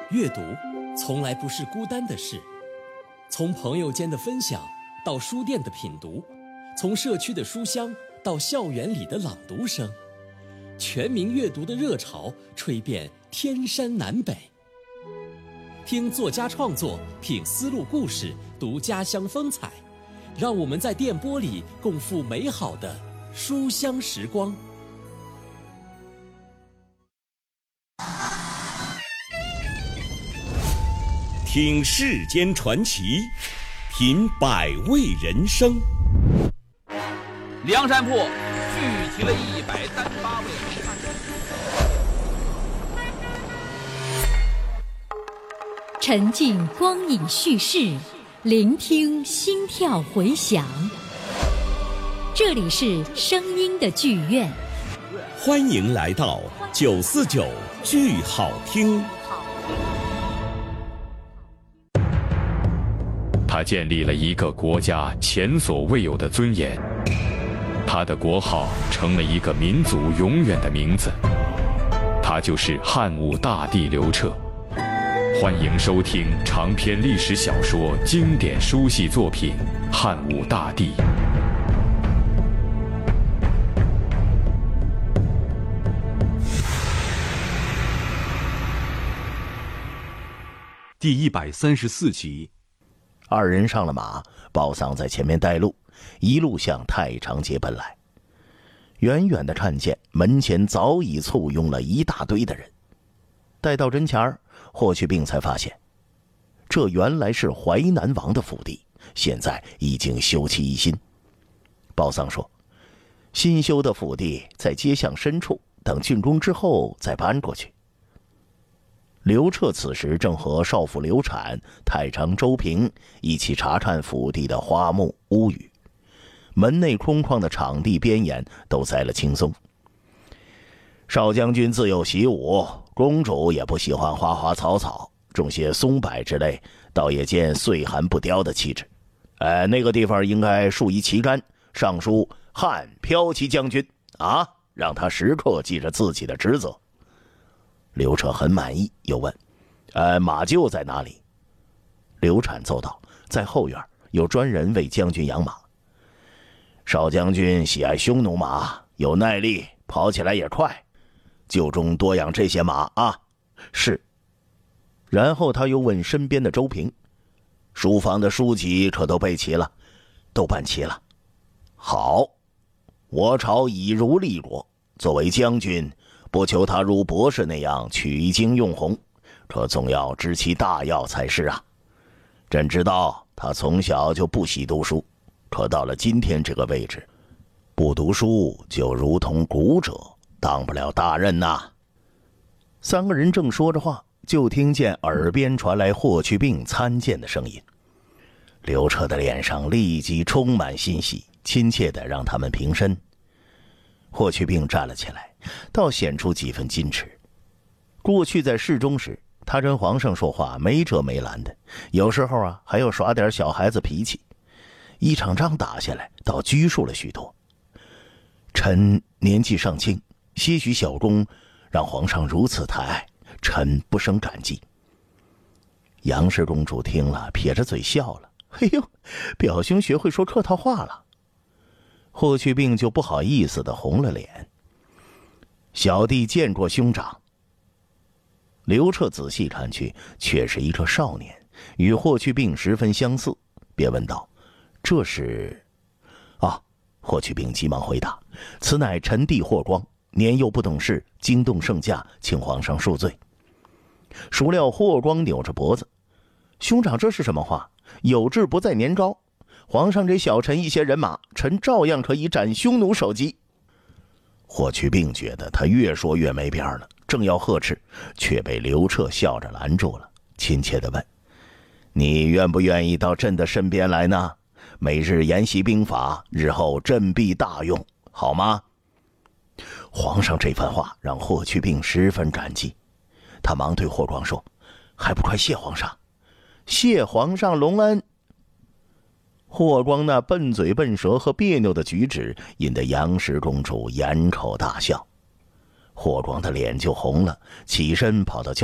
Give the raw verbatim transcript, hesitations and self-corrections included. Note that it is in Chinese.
阅读从来不是孤单的事，从朋友间的分享到书店的品读，从社区的书香到校园里的朗读声，全民阅读的热潮吹遍天山南北。听作家创作，品丝路故事，读家乡风采，让我们在电波里共赴美好的书香时光。 听世间传奇，品百味人生。 梁山泊聚集了一百三十八位沉浸光影叙事，聆听心跳回响。这里是声音的剧院， 欢迎来到九四九剧好听。 他建立了一个国家前所未有的尊严，他的国号成了一个民族永远的名字，他就是汉武大帝刘彻。欢迎收听长篇历史小说经典书系作品《汉武大帝》。 第一百三十四集。 二人上了马，鲍桑在前面带路，一路向太长街奔来。远远的看见门前早已簇拥了一大堆的人。待到跟前儿，霍去病才发现，这原来是淮南王的府邸，现在已经修葺一新。鲍桑说，新修的府邸在街巷深处，等竣工之后再搬过去。刘彻此时正和少府刘产、太常周平一起查看府邸的花木屋宇，门内空旷的场地边沿都栽了青松。少将军自幼习武，公主也不喜欢花花草草，种些松柏之类，倒也见岁寒不凋的气质。呃，那个地方应该竖一旗杆，上书汉骠骑将军啊，让他时刻记着自己的职责。刘彻很满意，又问：“呃，马厩在哪里？”刘产奏道：“在后院，有专人为将军养马。少将军喜爱匈奴马，有耐力，跑起来也快，厩中多养这些马啊。”是。然后他又问身边的周平：“书房的书籍可都备齐了？”“都办齐了。”“好，我朝以儒立国，作为将军，不求他如博士那样取经用红，可总要知其大要才是啊。朕知道他从小就不喜读书，可到了今天这个位置，不读书就如同古者，当不了大任呐。”三个人正说着话，就听见耳边传来霍去病参见的声音。刘彻的脸上立即充满欣喜，亲切地让他们平身。霍去病站了起来，倒显出几分矜持。过去在侍中时，他跟皇上说话没遮没拦的，有时候啊还要耍点小孩子脾气。一场仗打下来，倒拘束了许多。臣年纪尚轻，些许小功，让皇上如此抬爱，臣不胜感激。杨氏公主听了，撇着嘴笑了：“哎呦，表兄学会说客套话了。”霍去病就不好意思地红了脸。小弟见过兄长。刘彻仔细看去，却是一个少年，与霍去病十分相似，便问道：“这是？”啊！霍去病急忙回答：“此乃臣弟霍光，年幼不懂事，惊动圣驾，请皇上恕罪。”孰料霍光扭着脖子：“兄长这是什么话？有志不在年高。皇上给小臣一些人马，臣照样可以斩匈奴首级。”霍去病觉得他越说越没边了，正要呵斥，却被刘彻笑着拦住了，亲切地问：“你愿不愿意到朕的身边来呢？每日研习兵法，日后朕必大用，好吗？”皇上这番话让霍去病十分感激，他忙对霍光说：“还不快谢皇上！”“谢皇上隆恩。”霍光那笨嘴笨舌和别扭的举止，引得杨氏公主掩口大笑。霍光的脸就红了，起身跑到